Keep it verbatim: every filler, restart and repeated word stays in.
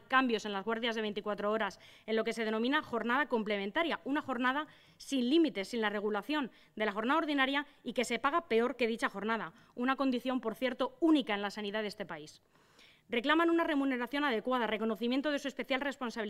cambios en las guardias de veinticuatro horas en lo que se denomina jornada complementaria, una jornada sin límites, sin la regulación de la jornada ordinaria y que se paga peor que dicha jornada, una condición, por cierto, única en la sanidad de este país. Reclaman una remuneración adecuada, reconocimiento de su especial responsabilidad